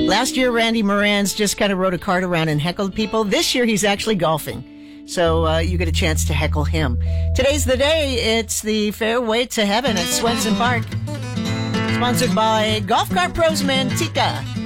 Last year, Randy Moran's just kind of rode a cart around and heckled people. This year, he's actually golfing. So you get a chance to heckle him. Today's the day. It's the Fairway to Heaven at Swenson Park. Sponsored by Golf Cart Pros Manteca.